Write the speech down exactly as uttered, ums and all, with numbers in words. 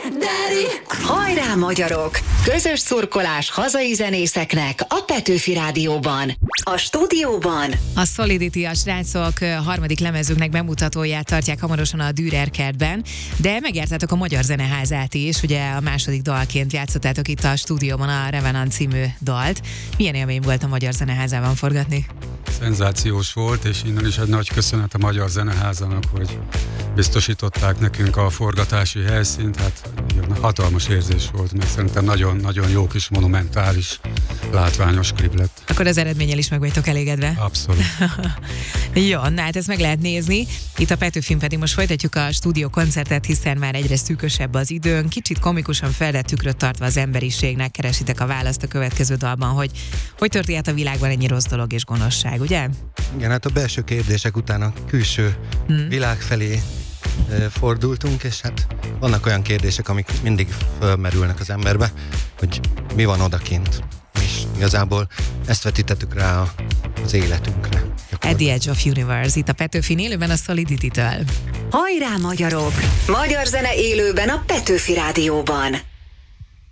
Hajrá magyarok! Közös szurkolás hazai zenészeknek a Petőfi Rádióban. A stúdióban a Solidity, a srácok harmadik lemezüknek bemutatóját tartják hamarosan a Dürer kertben, de megjártátok a Magyar Zeneházát is, ugye a második dalként játszottátok itt a stúdióban a Revenant című dalt. Milyen élmény volt a Magyar Zeneházában forgatni? Szenzációs volt, és innen is egy nagy köszönet a Magyar Zeneházának, hogy biztosították nekünk a forgatási helyszínt. Hát hatalmas érzés volt, mert szerintem nagyon-nagyon jó kis monumentális, látványos klip lett. Akkor az eredménnyel is meg vagytok elégedve? Abszolút. Jó, na hát ezt meg lehet nézni. Itt a Petőfin pedig most folytatjuk a stúdió koncertet, hiszen már egyre szűkösebb az időn. Kicsit komikusan felett tükröt tartva az emberiségnek keresitek a választ a következő dalban, hogy hogy történt át a világban ennyi rossz dolog és gonoszság, ugye? Igen, hát a belső kérdések után a külső hmm. világ felé e, fordultunk, és hát vannak olyan kérdések, amik mindig fölmerülnek az emberbe, hogy mi van odakint. És igazából ezt vetítettük rá a, az életünkre. At the Edge of Universe, itt a Petőfin élőben a Solidity-től. Hajrá magyarok! Magyar zene élőben a Petőfi Rádióban.